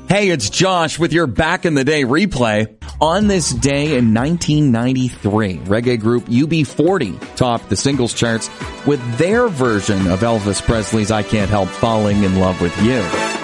Hey, it's Josh with your Back in the Day replay. On this day in 1993, reggae group UB40 topped the singles charts with their version of Elvis Presley's I Can't Help Falling in Love with You.